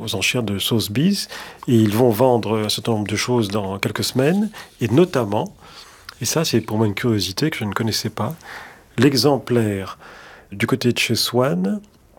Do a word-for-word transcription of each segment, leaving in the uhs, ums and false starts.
aux enchères de Sotheby's et ils vont vendre un certain nombre de choses dans quelques semaines, et notamment, et ça c'est pour moi une curiosité que je ne connaissais pas, l'exemplaire du côté de chez Swann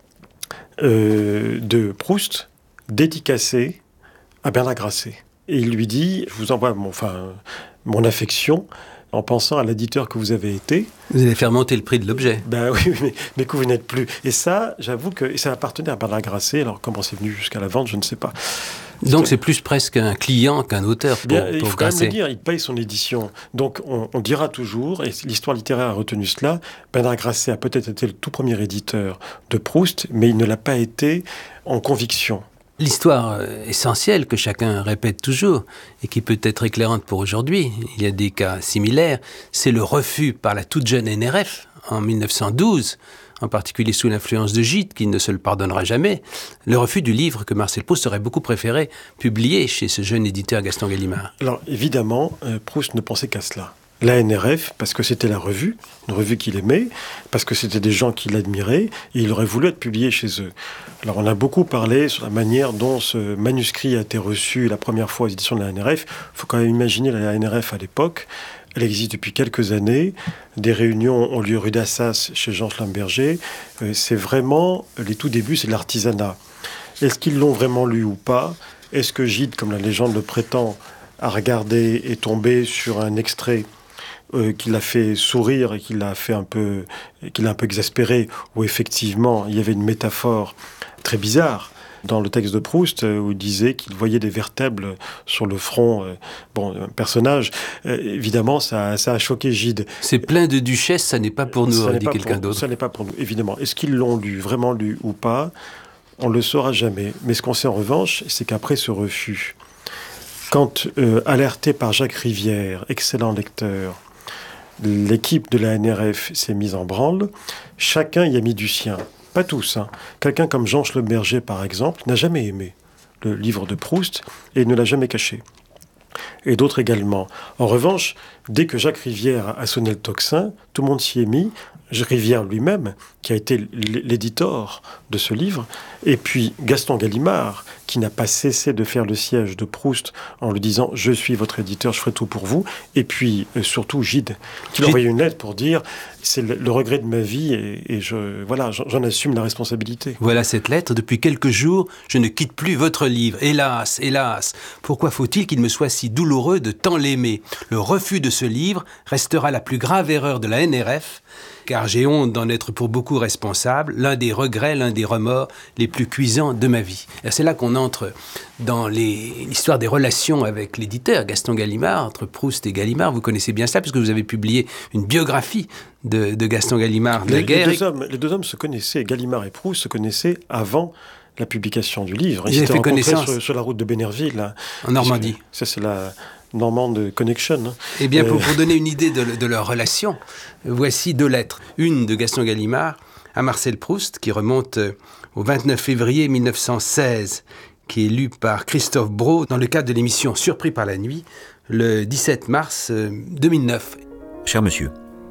euh, de Proust, dédicacé à Bernard Grasset. Et il lui dit, je vous envoie mon, enfin, mon affection, en pensant à l'éditeur que vous avez été. Vous allez faire monter le prix de l'objet. Ben oui, mais, mais que vous n'êtes plus. Et ça, j'avoue que et ça appartenait à Bernard Grasset. Alors comment c'est venu jusqu'à la vente, je ne sais pas. Donc c'est plus presque un client qu'un auteur pour, Bien, pour il faut Grasset. quand même le dire, il paye son édition. Donc on, on dira toujours, et l'histoire littéraire a retenu cela, Bernard Grasset a peut-être été le tout premier éditeur de Proust, mais il ne l'a pas été en conviction. L'histoire essentielle que chacun répète toujours et qui peut être éclairante pour aujourd'hui, il y a des cas similaires, c'est le refus par la toute jeune N R F en mille neuf cent douze, en particulier sous l'influence de Gide, qui ne se le pardonnera jamais, le refus du livre que Marcel Proust aurait beaucoup préféré publier chez ce jeune éditeur Gaston Gallimard. Alors évidemment, euh, Proust ne pensait qu'à cela. La N R F, parce que c'était la revue, une revue qu'il aimait, parce que c'était des gens qui l'admiraient, et il aurait voulu être publié chez eux. Alors on a beaucoup parlé sur la manière dont ce manuscrit a été reçu la première fois aux éditions de la N R F. Il faut quand même imaginer la N R F à l'époque. Elle existe depuis quelques années. Des réunions ont lieu rue d'Assas chez Jean Schlumberger. Euh, c'est vraiment, les tout débuts, c'est de l'artisanat. Est-ce qu'ils l'ont vraiment lu ou pas ? Est-ce que Gide, comme la légende le prétend, a regardé et tombé sur un extrait Euh, qui l'a fait sourire et qui l'a fait un peu, qui l'a un peu exaspéré, où effectivement il y avait une métaphore très bizarre dans le texte de Proust, euh, où il disait qu'il voyait des vertèbres sur le front, euh, bon, un personnage. Euh, évidemment, ça, ça a choqué Gide. C'est plein de duchesses, ça n'est pas pour nous, Ça aurait n'est dit pas quelqu'un pour- d'autre. Ça n'est pas pour nous, évidemment. Est-ce qu'ils l'ont lu, vraiment lu ou pas ? On ne le saura jamais. Mais ce qu'on sait en revanche, c'est qu'après ce refus, quand, euh, alerté par Jacques Rivière, excellent lecteur, l'équipe de la N R F s'est mise en branle, chacun y a mis du sien. Pas tous. Hein. Quelqu'un comme Jean Schlumberger, par exemple, n'a jamais aimé le livre de Proust et ne l'a jamais caché. Et d'autres également. En revanche, dès que Jacques Rivière a sonné le tocsin, tout le monde s'y est mis. Rivière lui-même, qui a été l'éditeur de ce livre, et puis Gaston Gallimard, qui n'a pas cessé de faire le siège de Proust en lui disant « Je suis votre éditeur, je ferai tout pour vous », et puis euh, surtout Gide, qui lui a envoyé une lettre pour dire « C'est le, le regret de ma vie, et, et je, voilà, j'en, j'en assume la responsabilité ». Voilà cette lettre. Depuis quelques jours, je ne quitte plus votre livre. Hélas, hélas. Pourquoi faut-il qu'il me soit si douloureux de tant l'aimer ? Le refus de ce livre restera la plus grave erreur de la N R F, car j'ai honte d'en être pour beaucoup responsable, l'un des regrets, l'un des remords les plus cuisants de ma vie. Et c'est là qu'on entre dans les, l'histoire des relations avec l'éditeur, Gaston Gallimard, entre Proust et Gallimard. Vous connaissez bien ça, puisque vous avez publié une biographie de, de Gaston Gallimard de la les, guerre. Les deux, hommes, les deux hommes se connaissaient, Gallimard et Proust se connaissaient avant la publication du livre. Ils Ils avaient s'étaient fait rencontrés connaissance sur, sur la route de Bénerville. Là, en Normandie. Ça, c'est la Normande Connection. Hein. Eh bien, pour euh... vous donner une idée de, de leur relation, voici deux lettres. Une de Gaston Gallimard à Marcel Proust, qui remonte au vingt-neuf février mille neuf cent seize, qui est lue par Christophe Brault dans le cadre de l'émission Surpris par la nuit, le dix-sept mars deux mille neuf. Cher monsieur,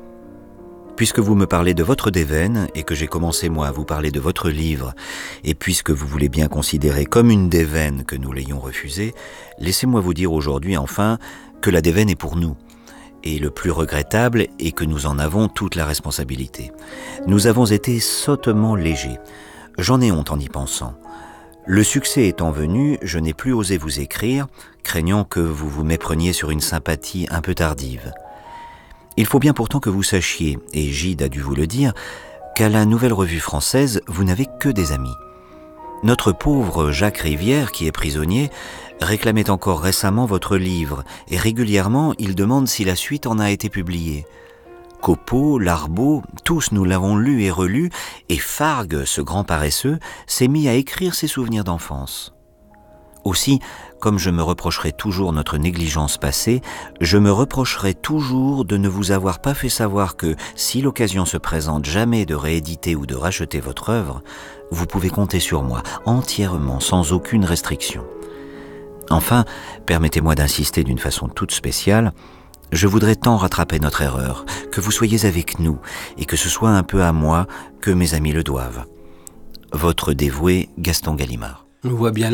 puisque vous me parlez de votre déveine et que j'ai commencé moi à vous parler de votre livre, et puisque vous voulez bien considérer comme une déveine que nous l'ayons refusée, laissez-moi vous dire aujourd'hui enfin que la déveine est pour nous. Et le plus regrettable est que nous en avons toute la responsabilité. Nous avons été sottement légers. J'en ai honte en y pensant. Le succès étant venu, je n'ai plus osé vous écrire, craignant que vous vous mépreniez sur une sympathie un peu tardive. Il faut bien pourtant que vous sachiez, et Gide a dû vous le dire, qu'à la Nouvelle Revue Française, vous n'avez que des amis. Notre pauvre Jacques Rivière, qui est prisonnier, réclamait encore récemment votre livre, et régulièrement il demande si la suite en a été publiée. Copeau, Larbaud, tous nous l'avons lu et relu, et Fargue, ce grand paresseux, s'est mis à écrire ses souvenirs d'enfance. Aussi, comme je me reprocherai toujours notre négligence passée, je me reprocherai toujours de ne vous avoir pas fait savoir que, si l'occasion se présente jamais de rééditer ou de racheter votre œuvre, vous pouvez compter sur moi, entièrement, sans aucune restriction. Enfin, permettez-moi d'insister d'une façon toute spéciale, je voudrais tant rattraper notre erreur, que vous soyez avec nous, et que ce soit un peu à moi que mes amis le doivent. Votre dévoué Gaston Gallimard. On voit bien